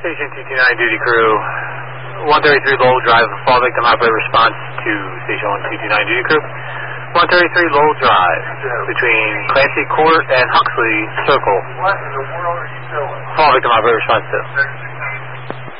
Station 229 duty crew. 133 Lowell Drive, fall victim operator response to Station 1229 duty crew. 133 Lowell Drive, between Clancy Court and Huxley Circle. What in the world are you doing? Fall victim operator response to.